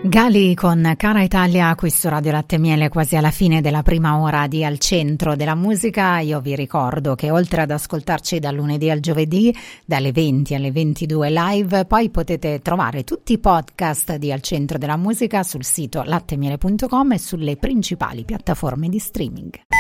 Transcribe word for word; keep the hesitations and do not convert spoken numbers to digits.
Gali con Cara Italia qui su Radio Latte e Miele, quasi alla fine della prima ora di Al Centro della Musica. Io vi ricordo che oltre ad ascoltarci dal lunedì al giovedì dalle venti alle ventidue live, poi potete trovare tutti i podcast di Al Centro della Musica sul sito latte e miele punto com e sulle principali piattaforme di streaming.